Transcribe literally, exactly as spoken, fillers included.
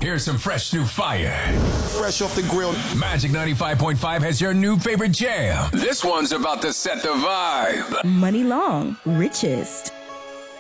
here's some fresh new fire. Fresh off the grill. Magic ninety-five point five has your new favorite jam. This one's about to set the vibe. Money Long, richest.